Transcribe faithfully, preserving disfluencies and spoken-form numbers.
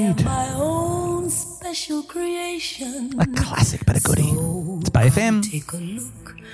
indeed. My own special creation. A classic but a goodie. It's Bay F M. Take a look